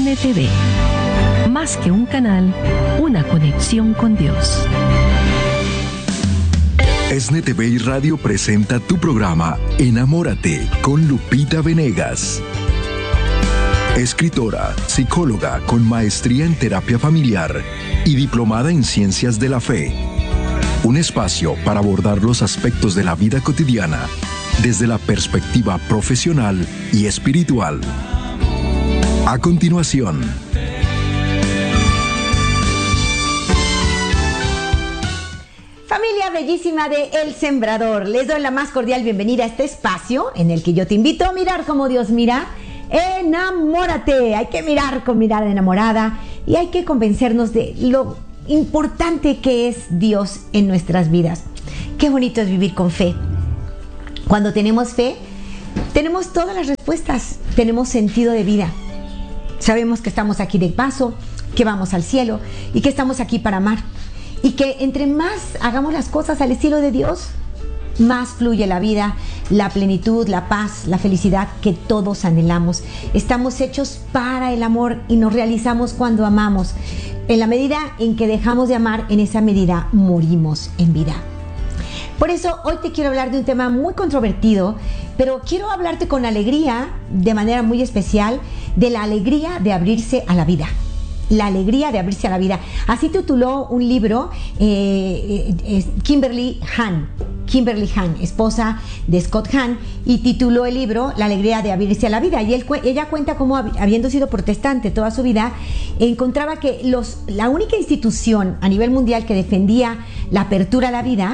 NTV. Más que un canal, una conexión con Dios. SNTV y Radio presenta tu programa Enamórate con Lupita Venegas. Escritora, psicóloga con maestría en terapia familiar y diplomada en ciencias de la fe. Un espacio para abordar los aspectos de la vida cotidiana desde la perspectiva profesional y espiritual. A continuación, familia bellísima de El Sembrador, les doy la más cordial bienvenida a este espacio en el que yo te invito a mirar como Dios mira. Enamórate, hay que mirar con mirada enamorada y hay que convencernos de lo importante que es Dios en nuestras vidas. Qué bonito es vivir con fe. Cuando tenemos fe, tenemos todas las respuestas, tenemos sentido de vida. Sabemos que estamos aquí de paso, que vamos al cielo y que estamos aquí para amar. Y que entre más hagamos las cosas al estilo de Dios, más fluye la vida, la plenitud, la paz, la felicidad que todos anhelamos. Estamos hechos para el amor y nos realizamos cuando amamos. En la medida en que dejamos de amar, en esa medida morimos en vida. Por eso hoy te quiero hablar de un tema muy controvertido, pero quiero hablarte con alegría, de manera muy especial, de la alegría de abrirse a la vida. La alegría de abrirse a la vida. Así tituló un libro Kimberly Hahn, esposa de Scott Hahn, y tituló el libro La alegría de abrirse a la vida. Y ella cuenta cómo, habiendo sido protestante toda su vida, encontraba que la única institución a nivel mundial que defendía la apertura a la vida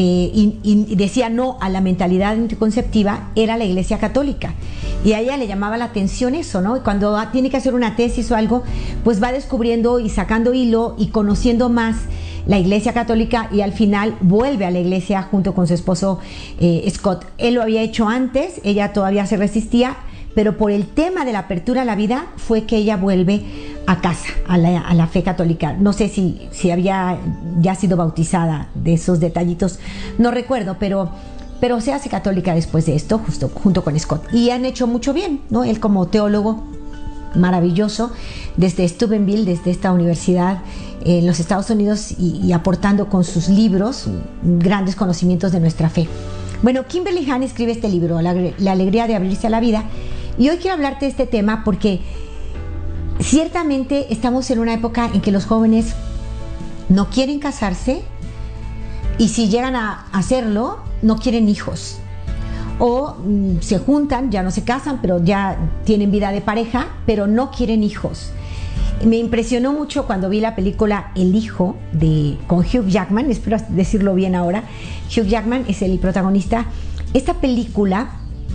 y decía no a la mentalidad anticonceptiva era la Iglesia Católica. Y a ella le llamaba la atención eso, ¿no? Y cuando tiene que hacer una tesis o algo, pues va descubriendo y sacando hilo y conociendo más la Iglesia Católica, y al final vuelve a la Iglesia junto con su esposo Scott. Él lo había hecho antes, ella todavía se resistía, pero por el tema de la apertura a la vida fue que ella vuelve a casa, a la fe católica. No sé si había ya sido bautizada, de esos detallitos, no recuerdo, pero se hace católica después de esto, justo junto con Scott. Y han hecho mucho bien, ¿no? Él como teólogo maravilloso, desde Steubenville, desde esta universidad en los Estados Unidos, y aportando con sus libros grandes conocimientos de nuestra fe. Bueno, Kimberly Hahn escribe este libro, La alegría de abrirse a la vida, y hoy quiero hablarte de este tema porque ciertamente estamos en una época en que los jóvenes no quieren casarse, y si llegan a hacerlo, no quieren hijos. O se juntan, ya no se casan, pero ya tienen vida de pareja, pero no quieren hijos. Me impresionó mucho cuando vi la película El Hijo con Hugh Jackman, espero decirlo bien ahora. Hugh Jackman es el protagonista. Esta película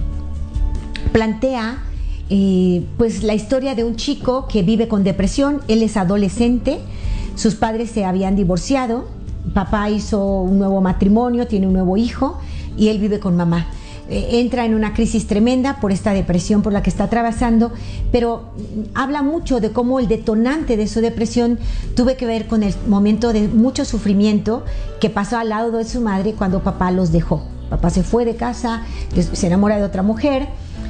plantea pues la historia de un chico que vive con depresión. Él es adolescente, sus padres se habían divorciado, papá hizo un nuevo matrimonio, tiene un nuevo hijo y él vive con mamá. Entra en una crisis tremenda por esta depresión por la que está atravesando, pero habla mucho de cómo el detonante de su depresión tuvo que ver con el momento de mucho sufrimiento que pasó al lado de su madre cuando papá los dejó. Papá se fue de casa, se enamora de otra mujer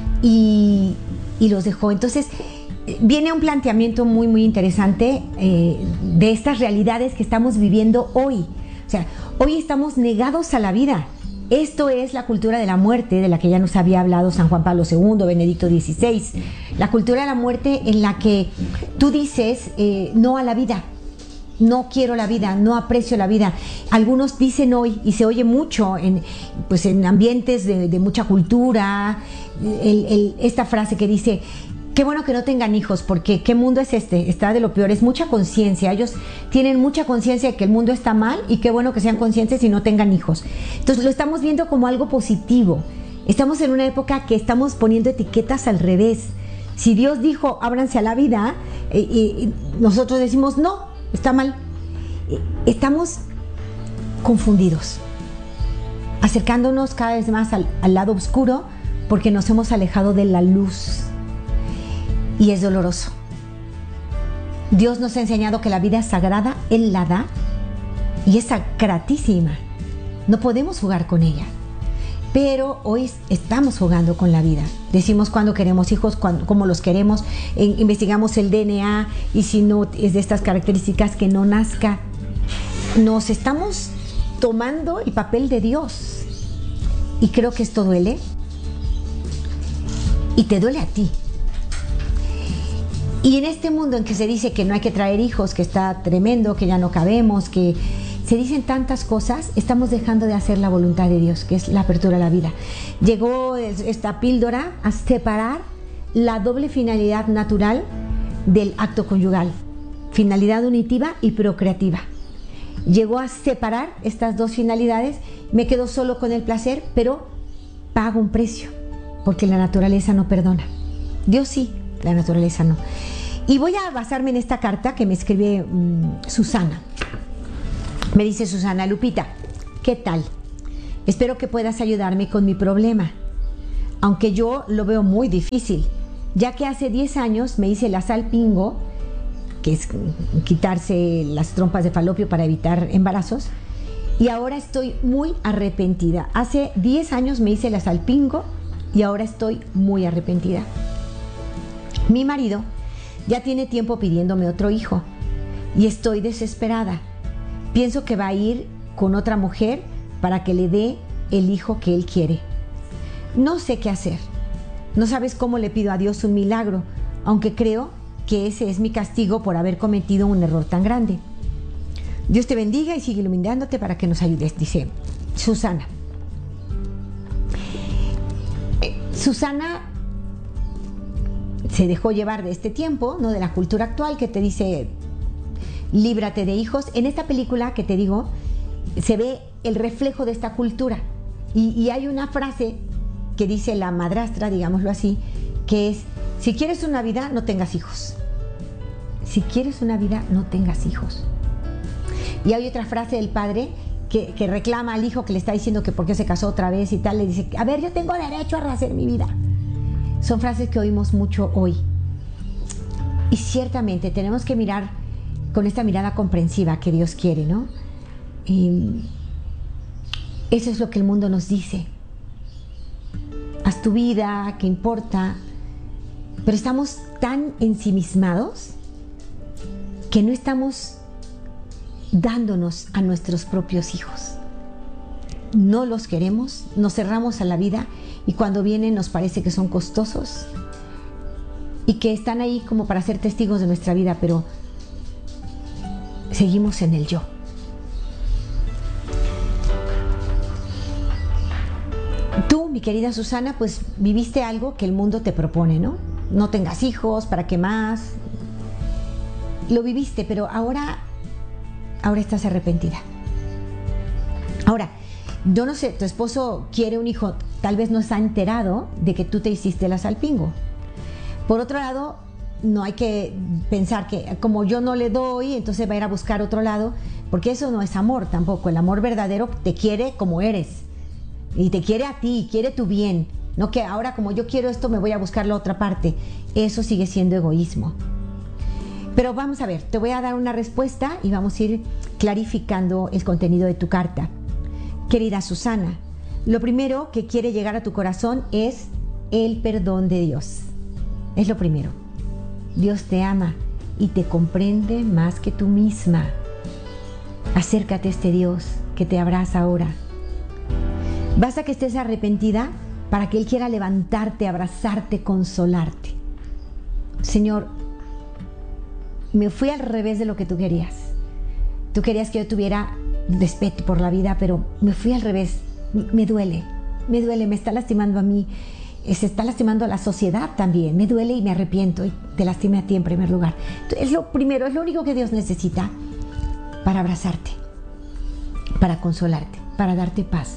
y los dejó. Entonces viene un planteamiento muy muy interesante de estas realidades que estamos viviendo hoy. O sea, hoy estamos negados a la vida. Esto es la cultura de la muerte, de la que ya nos había hablado San Juan Pablo II, Benedicto XVI. La cultura de la muerte en la que tú dices no a la vida, no quiero la vida, no aprecio la vida. Algunos dicen hoy, y se oye mucho en ambientes de mucha cultura, esta frase que dice: qué bueno que no tengan hijos, porque ¿qué mundo es este? Está de lo peor. Es mucha conciencia. Ellos tienen mucha conciencia de que el mundo está mal, y qué bueno que sean conscientes y no tengan hijos. Entonces lo estamos viendo como algo positivo. Estamos en una época que estamos poniendo etiquetas al revés. Si Dios dijo ábranse a la vida, y nosotros decimos no, está mal. Estamos confundidos, acercándonos cada vez más al lado oscuro, porque nos hemos alejado de la luz. Y es doloroso. Dios nos ha enseñado que la vida es sagrada, Él la da y es sacratísima. No podemos jugar con ella. Pero hoy estamos jugando con la vida. Decimos cuándo queremos hijos, cómo los queremos, investigamos el DNA y si no es de estas características que no nazca. Nos estamos tomando el papel de Dios. Y creo que esto duele. Y te duele a ti. Y en este mundo en que se dice que no hay que traer hijos, que está tremendo, que ya no cabemos, que se dicen tantas cosas, estamos dejando de hacer la voluntad de Dios, que es la apertura a la vida. Llegó esta píldora a separar la doble finalidad natural del acto conyugal, finalidad unitiva y procreativa. Llegó a separar estas dos finalidades, me quedo solo con el placer, pero pago un precio, porque la naturaleza no perdona. Dios sí, la naturaleza no. Y voy a basarme en esta carta que me escribe Susana. Me dice Susana: Lupita, ¿qué tal? Espero que puedas ayudarme con mi problema, aunque yo lo veo muy difícil, ya que hace 10 años me hice la salpingo, que es quitarse las trompas de falopio para evitar embarazos, y ahora estoy muy arrepentida. Hace 10 años me hice la salpingo y ahora estoy muy arrepentida. Mi marido ya tiene tiempo pidiéndome otro hijo y estoy desesperada. Pienso que va a ir con otra mujer para que le dé el hijo que él quiere. No sé qué hacer. No sabes cómo le pido a Dios un milagro, aunque creo que ese es mi castigo por haber cometido un error tan grande. Dios te bendiga y sigue iluminándote para que nos ayudes, dice Susana. Susana se dejó llevar de este tiempo, ¿no? De la cultura actual que te dice: líbrate de hijos. En esta película que te digo, se ve el reflejo de esta cultura. Y hay una frase que dice la madrastra, digámoslo así, que es: si quieres una vida, no tengas hijos. Si quieres una vida, no tengas hijos. Y hay otra frase del padre que reclama al hijo, que le está diciendo que por qué se casó otra vez y tal. Le dice: a ver, yo tengo derecho a rehacer mi vida. Son frases que oímos mucho hoy. Y ciertamente tenemos que mirar con esta mirada comprensiva que Dios quiere, ¿no? Y eso es lo que el mundo nos dice. Haz tu vida, ¿qué importa? Pero estamos tan ensimismados que no estamos dándonos a nuestros propios hijos. No los queremos, nos cerramos a la vida y cuando vienen nos parece que son costosos y que están ahí como para ser testigos de nuestra vida, pero seguimos en el yo. Tú, mi querida Susana, pues viviste algo que el mundo te propone, ¿no? No tengas hijos, ¿para qué más? Lo viviste, pero ahora estás arrepentida. Ahora, yo no sé, tu esposo quiere un hijo, tal vez no se ha enterado de que tú te hiciste la salpingo. Por otro lado, no hay que pensar que como yo no le doy, entonces va a ir a buscar otro lado, porque eso no es amor tampoco. El amor verdadero te quiere como eres y te quiere a ti, quiere tu bien, no que ahora como yo quiero esto me voy a buscar la otra parte. Eso sigue siendo egoísmo. Pero vamos a ver, te voy a dar una respuesta y vamos a ir clarificando el contenido de tu carta. Querida Susana, lo primero que quiere llegar a tu corazón es el perdón de Dios. Es lo primero. Dios te ama y te comprende más que tú misma. Acércate a este Dios que te abraza ahora. Basta que estés arrepentida para que Él quiera levantarte, abrazarte, consolarte. Señor, me fui al revés de lo que tú querías. Tú querías que yo tuviera respeto por la vida, pero me fui al revés. Me duele, me está lastimando a mí. Se está lastimando a la sociedad también. Me duele y me arrepiento y te lastimé a ti en primer lugar. Es lo primero, es lo único que Dios necesita para abrazarte, para consolarte, para darte paz.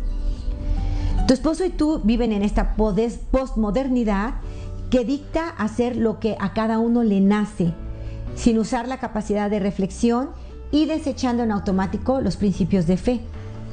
Tu esposo y tú viven en esta postmodernidad que dicta hacer lo que a cada uno le nace, sin usar la capacidad de reflexión y desechando en automático los principios de fe.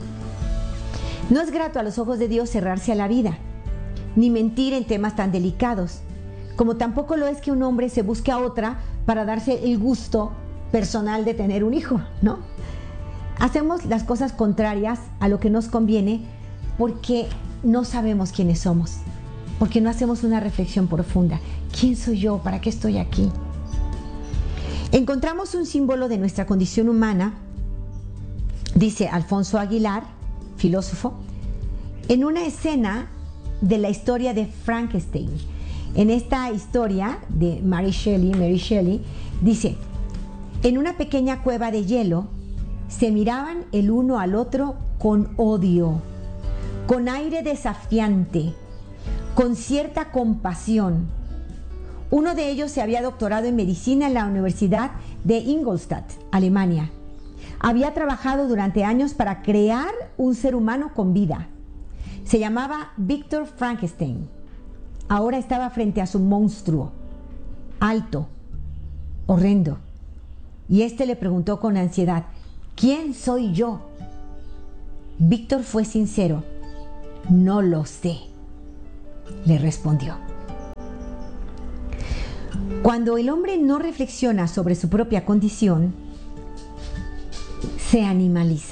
No es grato a los ojos de Dios cerrarse a la vida, ni mentir en temas tan delicados, como tampoco lo es que un hombre se busque a otra para darse el gusto personal de tener un hijo, ¿no? Hacemos las cosas contrarias a lo que nos conviene porque no sabemos quiénes somos, porque no hacemos una reflexión profunda. ¿Quién soy yo? ¿Para qué estoy aquí? Encontramos un símbolo de nuestra condición humana, dice Alfonso Aguilar, filósofo, en una escena de la historia de Frankenstein. En esta historia de Mary Shelley, dice: en una pequeña cueva de hielo se miraban el uno al otro con odio, con aire desafiante, con cierta compasión. Uno de ellos se había doctorado en medicina en la Universidad de Ingolstadt, Alemania. Había trabajado durante años para crear un ser humano con vida. Se llamaba Victor Frankenstein. Ahora estaba frente a su monstruo, alto, horrendo. Y este le preguntó con ansiedad: ¿quién soy yo? Víctor fue sincero: no lo sé, le respondió. Cuando el hombre no reflexiona sobre su propia condición, se animaliza.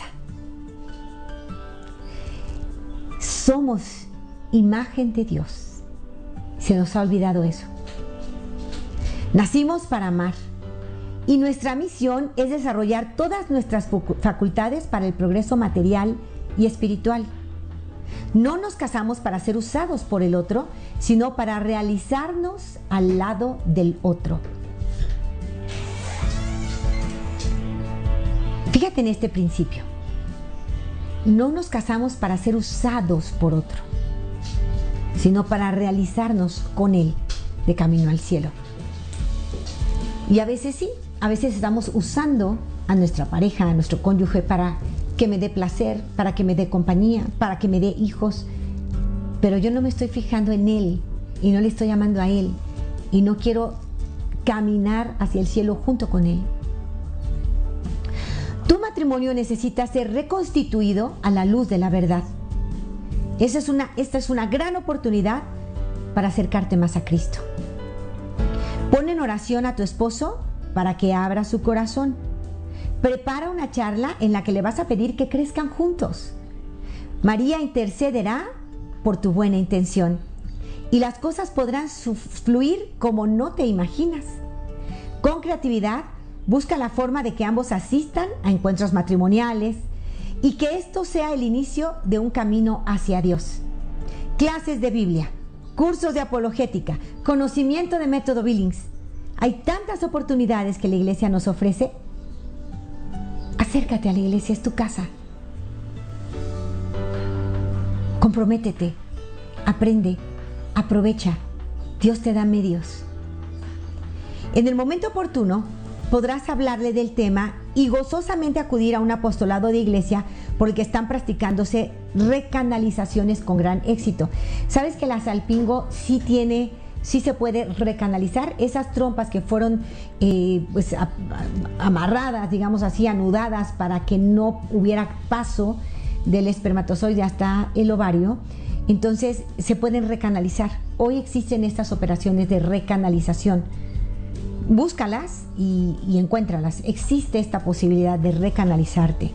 Somos imagen de Dios. Se nos ha olvidado eso. Nacimos para amar y nuestra misión es desarrollar todas nuestras facultades para el progreso material y espiritual. No nos casamos para ser usados por el otro, sino para realizarnos al lado del otro. Fíjate en este principio. No nos casamos para ser usados por otro, sino para realizarnos con Él de camino al cielo. Y a veces sí, a veces estamos usando a nuestra pareja, a nuestro cónyuge, para que me dé placer, para que me dé compañía, para que me dé hijos. Pero yo no me estoy fijando en Él y no le estoy amando a Él y no quiero caminar hacia el cielo junto con Él. Tu matrimonio necesita ser reconstituido a la luz de la verdad. Esta es una gran oportunidad para acercarte más a Cristo. Pon en oración a tu esposo para que abra su corazón. Prepara una charla en la que le vas a pedir que crezcan juntos. María intercederá por tu buena intención y las cosas podrán fluir como no te imaginas. Con creatividad, busca la forma de que ambos asistan a encuentros matrimoniales y que esto sea el inicio de un camino hacia Dios. Clases de Biblia, cursos de apologética, conocimiento de método Billings. Hay tantas oportunidades que la iglesia nos ofrece. Acércate a la iglesia, es tu casa. Comprométete, aprende, aprovecha. Dios te da medios. En el momento oportuno podrás hablarle del tema y gozosamente acudir a un apostolado de iglesia por el que están practicándose recanalizaciones con gran éxito. ¿Sabes que la Salpingo sí se puede recanalizar? Esas trompas que fueron amarradas, digamos así, anudadas para que no hubiera paso del espermatozoide hasta el ovario, entonces se pueden recanalizar. Hoy existen estas operaciones de recanalización. Búscalas y encuéntralas. Existe esta posibilidad de recanalizarte.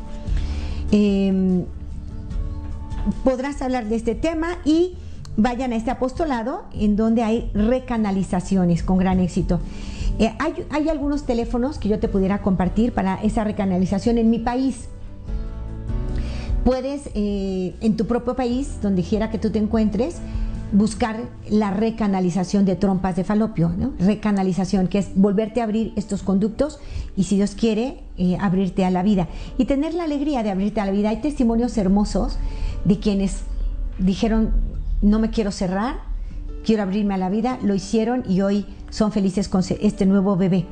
Podrás hablar de este tema y vayan a este apostolado en donde hay recanalizaciones con gran éxito. Hay algunos teléfonos que yo te pudiera compartir para esa recanalización en mi país. Puedes, en tu propio país, donde quiera que tú te encuentres, buscar la recanalización de trompas de falopio, ¿no? Recanalización, que es volverte a abrir estos conductos y, si Dios quiere, abrirte a la vida y tener la alegría de abrirte a la vida. Hay testimonios hermosos de quienes dijeron: no me quiero cerrar, quiero abrirme a la vida, lo hicieron y hoy son felices con este nuevo bebé.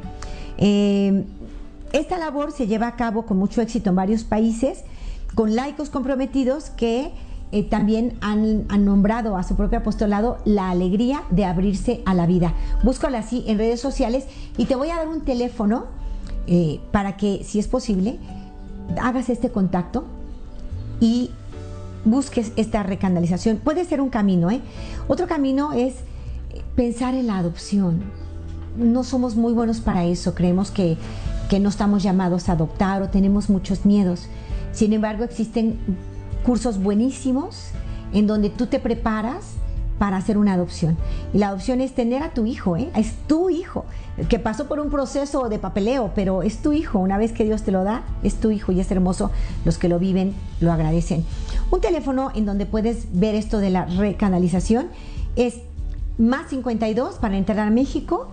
Esta labor se lleva a cabo con mucho éxito en varios países, con laicos comprometidos que también han nombrado a su propio apostolado la alegría de abrirse a la vida. Búscalo así en redes sociales y te voy a dar un teléfono para que, si es posible, hagas este contacto y busques esta recanalización. Puede ser un camino, Otro camino es pensar en la adopción. No somos muy buenos para eso, creemos que no estamos llamados a adoptar o tenemos muchos miedos. Sin embargo, existen cursos buenísimos en donde tú te preparas para hacer una adopción. Y la adopción es tener a tu hijo, es tu hijo, que pasó por un proceso de papeleo, pero es tu hijo. Una vez que Dios te lo da, es tu hijo y es hermoso. Los que lo viven lo agradecen. Un teléfono en donde puedes ver esto de la recanalización es más 52 para entrar a México,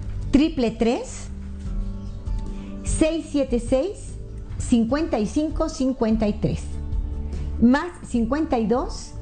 333-676-5553. Más 52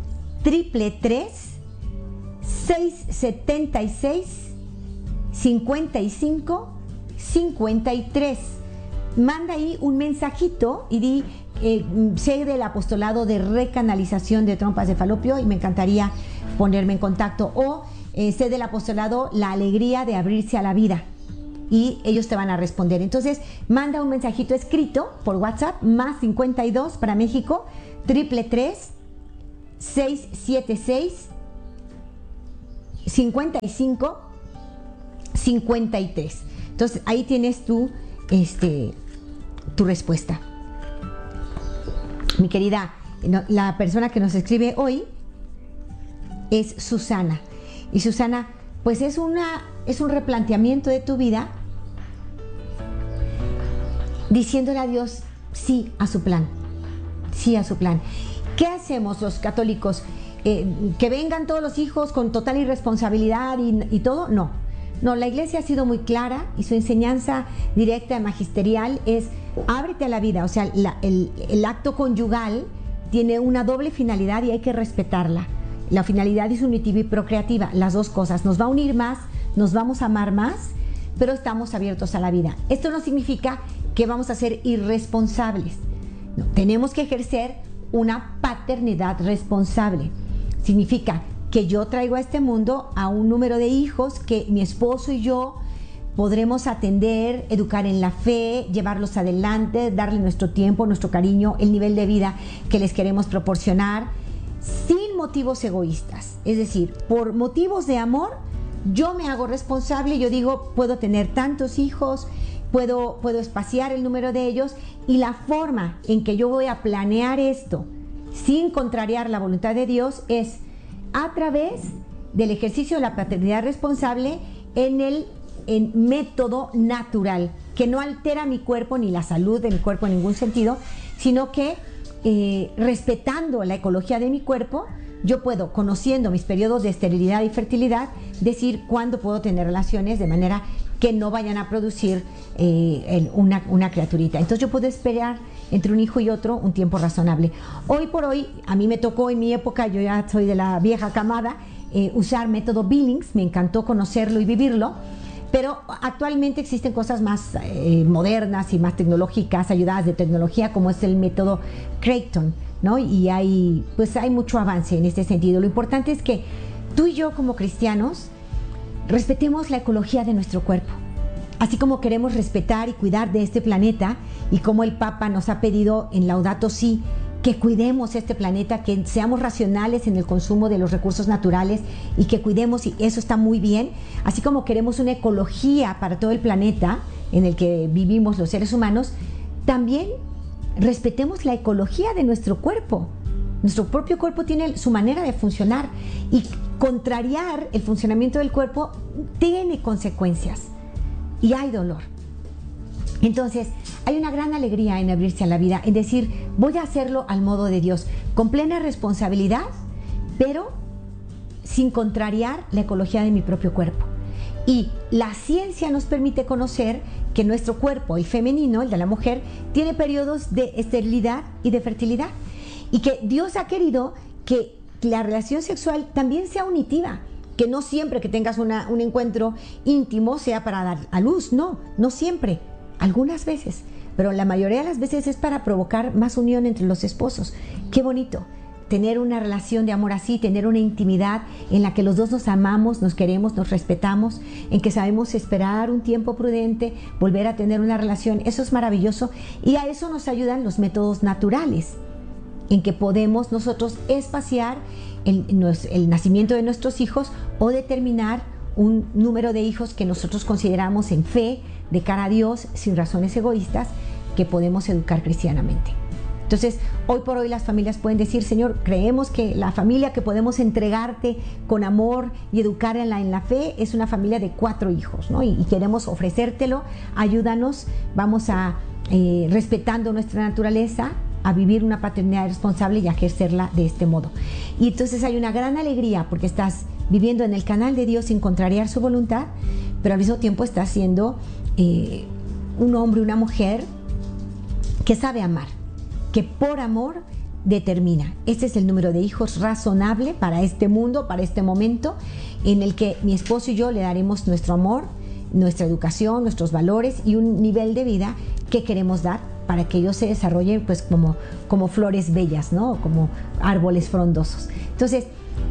333-676-5553. Manda ahí un mensajito y di, sé del apostolado de recanalización de trompas de falopio y me encantaría ponerme en contacto. O sé del apostolado la alegría de abrirse a la vida. Y ellos te van a responder. Entonces, manda un mensajito escrito por WhatsApp, más 52 para México, 333-676-5553. Entonces, ahí tienes tu respuesta. Mi querida, la persona que nos escribe hoy es Susana. Y Susana, pues es un replanteamiento de tu vida, diciéndole a Dios sí a su plan. Sí a su plan. ¿Qué hacemos los católicos? ¿Que vengan todos los hijos con total irresponsabilidad y todo? No. No, la Iglesia ha sido muy clara y su enseñanza directa y magisterial es ábrete a la vida. O sea, el acto conyugal tiene una doble finalidad y hay que respetarla. La finalidad es unitiva y procreativa, las dos cosas. Nos va a unir más, nos vamos a amar más, pero estamos abiertos a la vida. Esto no significa que vamos a ser irresponsables. No, tenemos que ejercer una paternidad responsable. Significa que yo traigo a este mundo a un número de hijos que mi esposo y yo podremos atender, educar en la fe, llevarlos adelante, darle nuestro tiempo, nuestro cariño, el nivel de vida que les queremos proporcionar, sin motivos egoístas. Es decir, por motivos de amor, yo me hago responsable, yo digo, puedo tener tantos hijos, puedo espaciar el número de ellos, y la forma en que yo voy a planear esto sin contrariar la voluntad de Dios es a través del ejercicio de la paternidad responsable en método natural, que no altera mi cuerpo ni la salud de mi cuerpo en ningún sentido, sino que respetando la ecología de mi cuerpo, yo puedo, conociendo mis periodos de esterilidad y fertilidad, decir cuándo puedo tener relaciones de manera que no vayan a producir una criaturita. Entonces yo puedo esperar entre un hijo y otro un tiempo razonable. Hoy por hoy, a mí me tocó en mi época, yo ya soy de la vieja camada, usar método Billings, me encantó conocerlo y vivirlo, pero actualmente existen cosas más modernas y más tecnológicas, ayudadas de tecnología, como es el método Creighton, ¿no? Y hay mucho avance en este sentido. Lo importante es que tú y yo como cristianos respetemos la ecología de nuestro cuerpo, así como queremos respetar y cuidar de este planeta, y como el Papa nos ha pedido en Laudato Si que cuidemos este planeta, que seamos racionales en el consumo de los recursos naturales y que cuidemos, y eso está muy bien, así como queremos una ecología para todo el planeta en el que vivimos los seres humanos, también respetemos la ecología de nuestro cuerpo. Nuestro propio cuerpo tiene su manera de funcionar y contrariar el funcionamiento del cuerpo tiene consecuencias y hay dolor. Entonces, hay una gran alegría en abrirse a la vida, en decir, voy a hacerlo al modo de Dios, con plena responsabilidad, pero sin contrariar la ecología de mi propio cuerpo. Y la ciencia nos permite conocer que nuestro cuerpo, el femenino, el de la mujer, tiene periodos de esterilidad y de fertilidad. Y que Dios ha querido que la relación sexual también sea unitiva, que no siempre que tengas un encuentro íntimo sea para dar a luz, no siempre, algunas veces, pero la mayoría de las veces es para provocar más unión entre los esposos. Qué bonito tener una relación de amor así, tener una intimidad en la que los dos nos amamos, nos queremos, nos respetamos, en que sabemos esperar un tiempo prudente, volver a tener una relación. Eso es maravilloso, y a eso nos ayudan los métodos naturales, en que podemos nosotros espaciar el nacimiento de nuestros hijos o determinar un número de hijos que nosotros consideramos en fe, de cara a Dios, sin razones egoístas, que podemos educar cristianamente. Entonces, hoy por hoy las familias pueden decir, Señor, creemos que la familia que podemos entregarte con amor y educar en la fe es una familia de 4 hijos, ¿no? Y queremos ofrecértelo, ayúdanos, vamos a, respetando nuestra naturaleza, a vivir una paternidad responsable y a ejercerla de este modo. Y entonces hay una gran alegría porque estás viviendo en el canal de Dios sin contrariar su voluntad, pero al mismo tiempo estás siendo un hombre, una mujer que sabe amar, que por amor determina. Este es el número de hijos razonable para este mundo, para este momento, en el que mi esposo y yo le daremos nuestro amor, nuestra educación, nuestros valores y un nivel de vida que queremos dar para que ellos se desarrollen pues como flores bellas, ¿no? Como árboles frondosos. Entonces,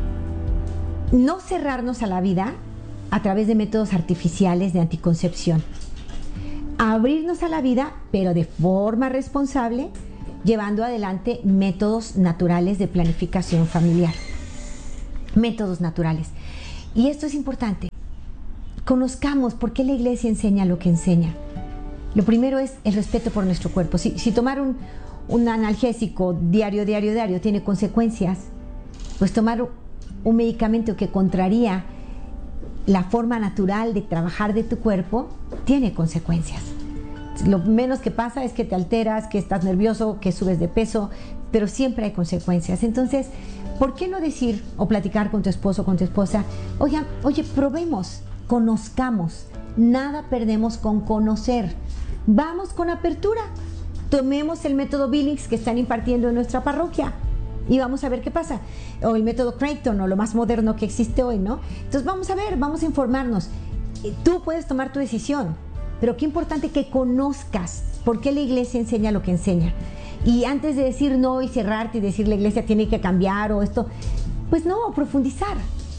no cerrarnos a la vida a través de métodos artificiales de anticoncepción. Abrirnos a la vida, pero de forma responsable, llevando adelante métodos naturales de planificación familiar. Métodos naturales. Y esto es importante. Conozcamos por qué la iglesia enseña lo que enseña. Lo primero es el respeto por nuestro cuerpo. Si tomar un analgésico diario tiene consecuencias, pues tomar un medicamento que contraría la forma natural de trabajar de tu cuerpo tiene consecuencias. Lo menos que pasa es que te alteras, que estás nervioso, que subes de peso, pero siempre hay consecuencias. Entonces, ¿por qué no decir o platicar con tu esposo o con tu esposa? Oye, probemos, conozcamos, nada perdemos con conocer. Vamos con apertura, tomemos el método Billings que están impartiendo en nuestra parroquia y vamos a ver qué pasa. O el método Creighton, o lo más moderno que existe hoy, ¿no? Entonces vamos a ver, vamos a informarnos. Tú puedes tomar tu decisión, pero qué importante que conozcas por qué la iglesia enseña lo que enseña. Y antes de decir no y cerrarte y decir la iglesia tiene que cambiar o esto, pues no, profundizar.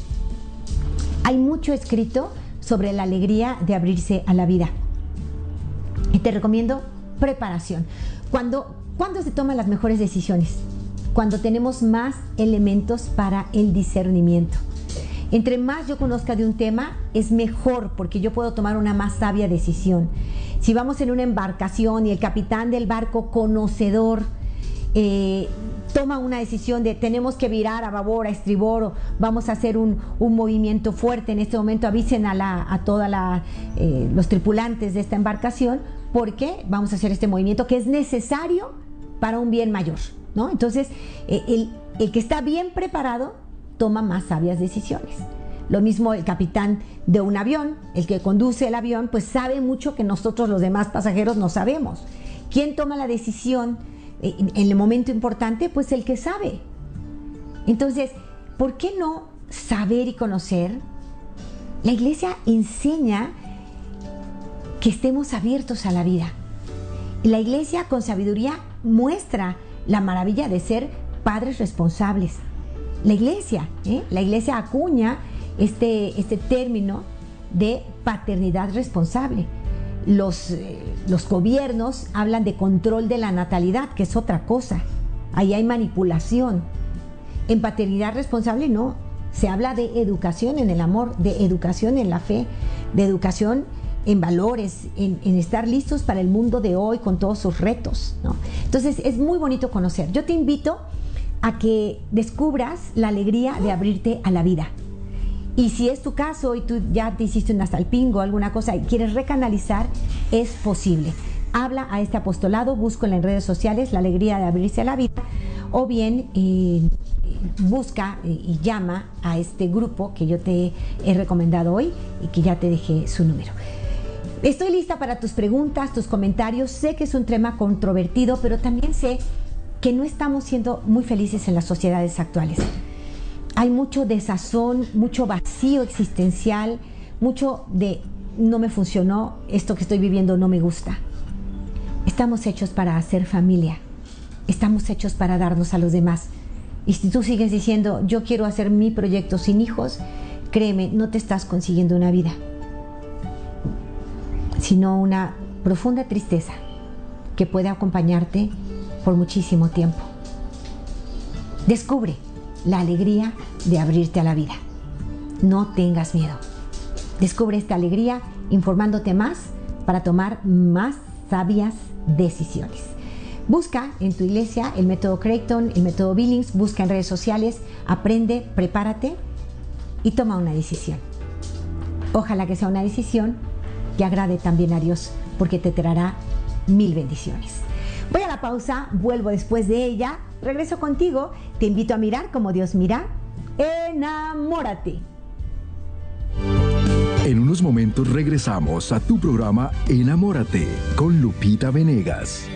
Hay mucho escrito sobre la alegría de abrirse a la vida. Y te recomiendo preparación. ¿Cuándo se toman las mejores decisiones? Cuando tenemos más elementos para el discernimiento. Entre más yo conozca de un tema, es mejor porque yo puedo tomar una más sabia decisión. Si vamos en una embarcación y el capitán del barco conocedor toma una decisión de tenemos que virar a babor, a estribor, o vamos a hacer un movimiento fuerte en este momento, avisen a todos los tripulantes de esta embarcación, porque vamos a hacer este movimiento que es necesario para un bien mayor, ¿no? Entonces, el que está bien preparado toma más sabias decisiones. Lo mismo el capitán de un avión, el que conduce el avión, pues sabe mucho que nosotros los demás pasajeros no sabemos. ¿Quién toma la decisión en el momento importante? Pues el que sabe. Entonces, ¿por qué no saber y conocer? La iglesia enseña que estemos abiertos a la vida. La iglesia con sabiduría muestra la maravilla de ser padres responsables. La iglesia acuña este término de paternidad responsable. Los gobiernos hablan de control de la natalidad, que es otra cosa. Ahí hay manipulación. En paternidad responsable no. Se habla de educación en el amor, de educación en la fe, de educación en valores, en estar listos para el mundo de hoy con todos sus retos, ¿no? Entonces es muy bonito conocer. Yo te invito a que descubras la alegría de abrirte a la vida. Y si es tu caso y tú ya te hiciste una salpingo o alguna cosa y quieres recanalizar, es posible. Habla a este apostolado, búscala en redes sociales, la alegría de abrirse a la vida, o bien busca y llama a este grupo que yo te he recomendado hoy y que ya te dejé su número. Estoy lista para tus preguntas, tus comentarios. Sé que es un tema controvertido, pero también sé que no estamos siendo muy felices en las sociedades actuales. Hay mucho desazón, mucho vacío existencial, mucho de no me funcionó, esto que estoy viviendo no me gusta. Estamos hechos para hacer familia, estamos hechos para darnos a los demás. Y si tú sigues diciendo, yo quiero hacer mi proyecto sin hijos, créeme, no te estás consiguiendo una vida, sino una profunda tristeza que puede acompañarte por muchísimo tiempo. Descubre la alegría de abrirte a la vida. No tengas miedo. Descubre esta alegría informándote más para tomar más sabias decisiones. Busca en tu iglesia el método Creighton, el método Billings, busca en redes sociales, aprende, prepárate y toma una decisión. Ojalá que sea una decisión que agrade también a Dios, porque te traerá 1000 bendiciones. Voy a la pausa, vuelvo después de ella, regreso contigo, te invito a mirar como Dios mira. Enamórate. En unos momentos regresamos a tu programa Enamórate con Lupita Venegas.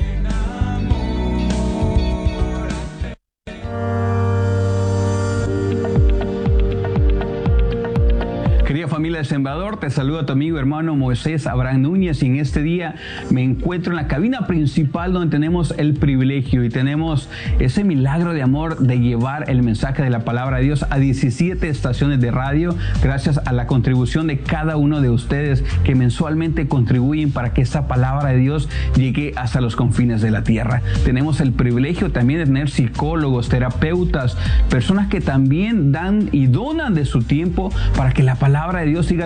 Querida familia de Sembrador, te saluda tu amigo hermano Moisés Abraham Núñez y en este día me encuentro en la cabina principal donde tenemos el privilegio y tenemos ese milagro de amor de llevar el mensaje de la palabra de Dios a 17 estaciones de radio gracias a la contribución de cada uno de ustedes que mensualmente contribuyen para que esa palabra de Dios llegue hasta los confines de la tierra. Tenemos el privilegio también de tener psicólogos, terapeutas, personas que también dan y donan de su tiempo para que la palabra de Dios siga